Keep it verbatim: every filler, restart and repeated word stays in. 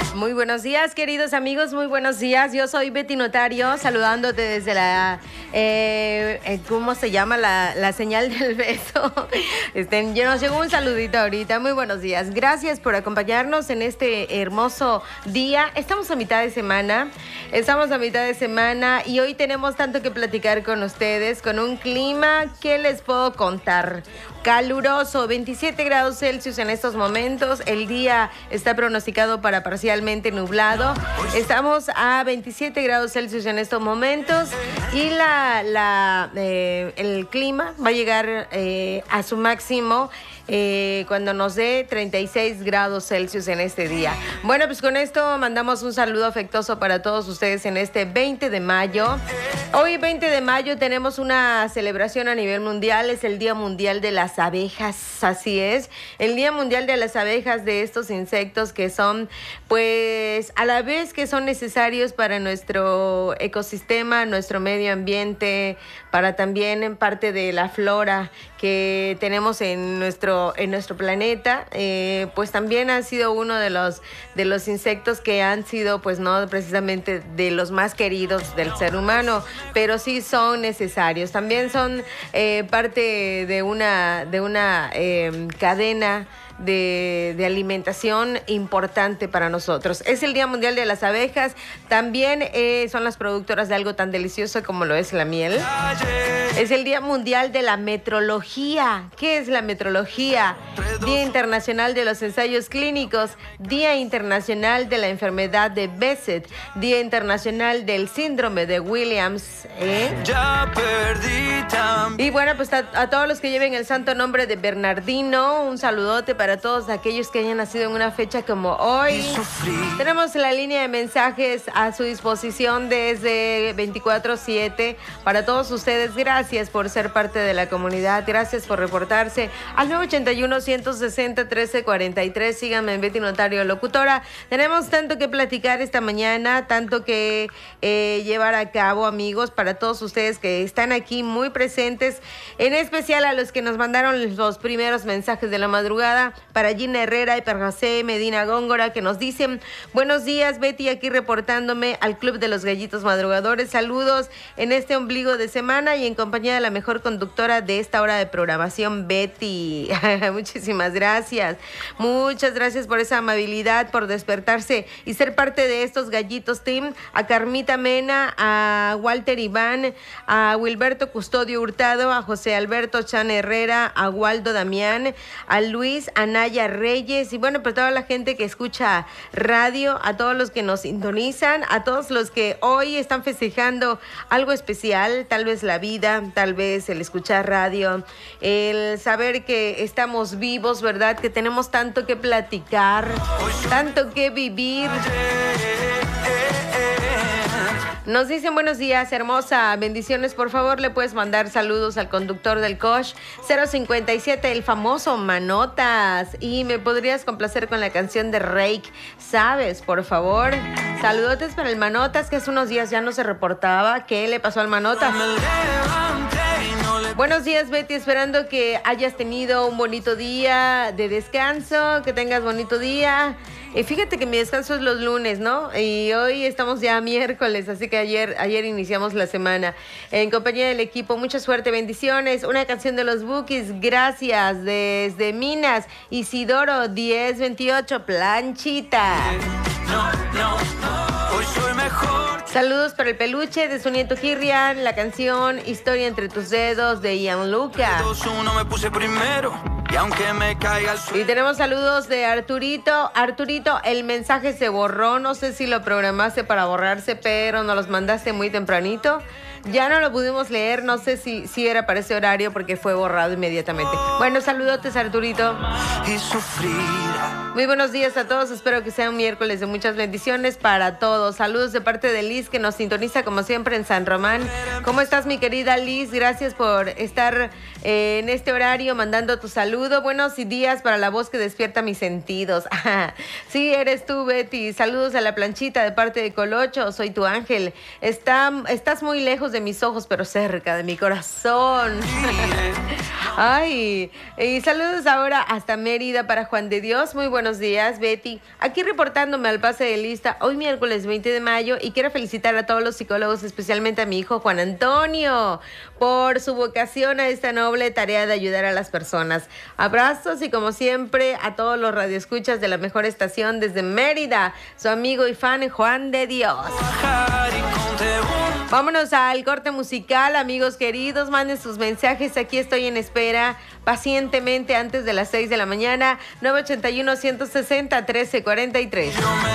Muy buenos días, queridos amigos, muy buenos días. Yo soy Betty Notario, saludándote desde la, eh, ¿cómo se llama? La, la señal del beso. Este, yo nos llegó un saludito ahorita. Muy buenos días. Gracias por acompañarnos en este hermoso día. Estamos a mitad de semana, estamos a mitad de semana y hoy tenemos tanto que platicar con ustedes, con un clima que les puedo contar. Caluroso, veintisiete grados Celsius en estos momentos. El día está pronosticado para parcialmente nublado. Estamos a veintisiete grados Celsius en estos momentos y la, la, eh, el clima va a llegar eh, a su máximo eh, cuando nos dé treinta y seis grados Celsius en este día. Bueno, pues con esto mandamos un saludo afectuoso para todos ustedes en este veinte de mayo. Hoy, veinte de mayo, tenemos una celebración a nivel mundial. Es el Día Mundial de las Abejas, así es. El Día Mundial de las Abejas, de estos insectos que son, pues, a la vez que son necesarios para nuestro ecosistema, nuestro medio ambiente, para también en parte de la flora que tenemos en nuestro, en nuestro planeta, eh, pues también ha sido uno de los, de los insectos que han sido, pues no precisamente de los más queridos del ser humano, pero sí son necesarios. También son eh, parte de una, de una eh, cadena De, de alimentación importante para nosotros. Es el Día Mundial de las Abejas. También eh, son las productoras de algo tan delicioso como lo es la miel. Es el Día Mundial de la Metrología. ¿Qué es la metrología? Día Internacional de los Ensayos Clínicos, Día Internacional de la Enfermedad de Behçet, Día Internacional del Síndrome de Williams. ¿eh? Ya perdí también. Y bueno, pues a, a todos los que lleven el santo nombre de Bernardino, un saludote para todos aquellos que hayan nacido en una fecha como hoy. Tenemos la línea de mensajes a su disposición desde veinticuatro siete para todos ustedes. Gracias por ser parte de la comunidad, gracias por reportarse al nueve ochenta y uno, ciento sesenta, trece cuarenta y tres. Síganme en Betty Notario Locutora. Tenemos tanto que platicar esta mañana, tanto que eh, llevar a cabo, amigos, para todos ustedes que están aquí muy presentes, en especial a los que nos mandaron los primeros mensajes de la madrugada, para Gina Herrera y para José Medina Góngora, que nos dicen: buenos días, Betty, aquí reportándome al Club de los Gallitos Madrugadores. Saludos en este ombligo de semana y en compañía de la mejor conductora de esta hora de programación, Betty. Muchísimas gracias. Muchas gracias por esa amabilidad, por despertarse y ser parte de estos Gallitos Team. A Carmita Mena, a Walter Iván, a Wilberto Custodio Hurtado, a José Alberto Chan Herrera, a Waldo Damián, a Luis Anaya Reyes y bueno, pues toda la gente que escucha radio, a todos los que nos sintonizan, a todos los que hoy están festejando algo especial, tal vez la vida, tal vez el escuchar radio, el saber que estamos vivos, ¿verdad? Que tenemos tanto que platicar, tanto que vivir. Nos dicen: buenos días, hermosa, bendiciones, por favor le puedes mandar saludos al conductor del Coach cero cincuenta y siete, el famoso Manotas, y me podrías complacer con la canción de Rake, ¿sabes? Por favor, saludotes para el Manotas, que hace unos días ya no se reportaba. ¿Qué le pasó al Manotas? Buenos días, Betty, esperando que hayas tenido un bonito día de descanso, que tengas bonito día. Y fíjate que mi descanso es los lunes, ¿no? Y hoy estamos ya miércoles, así que ayer, ayer iniciamos la semana. En compañía del equipo, mucha suerte, bendiciones. Una canción de los Bookies, gracias, desde Minas, Isidoro diez veintiocho, Planchita. No, no, no, hoy soy mejor. Saludos para el peluche de su nieto Kirrian, la canción Historia entre tus dedos de Gianluca. dos uno me puse primero y aunque me caiga el suelo. Y tenemos saludos de Arturito. Arturito, el mensaje se borró, no sé si lo programaste para borrarse, pero nos los mandaste muy tempranito. Ya no lo pudimos leer, no sé si, si era para ese horario porque fue borrado inmediatamente. Bueno, saludotes, Arturito. Y sufrir. Muy buenos días a todos, espero que sea un miércoles de muchas bendiciones para todos. Saludos de parte de Liz, que nos sintoniza como siempre en San Román. ¿Cómo estás, mi querida Liz? Gracias por estar eh, en este horario mandando tu saludo. Buenos días para la voz que despierta mis sentidos. Sí, eres tú, Betty. Saludos a la Planchita de parte de Colocho, soy tu ángel. Está, estás muy lejos de mis ojos, pero cerca de mi corazón. Ay, y saludos ahora hasta Mérida para Juan de Dios. Muy buenos días, Betty. Aquí reportándome al pase de lista hoy miércoles veinte de mayo y quiero felicitar a todos los psicólogos, especialmente a mi hijo Juan Antonio, por su vocación a esta noble tarea de ayudar a las personas. Abrazos y como siempre a todos los radioescuchas de la mejor estación desde Mérida, su amigo y fan Juan de Dios. Vámonos al corte musical, amigos queridos, manden sus mensajes, aquí estoy en espera pacientemente antes de las seis de la mañana, nueve ochenta y uno, ciento sesenta, trece cuarenta y tres.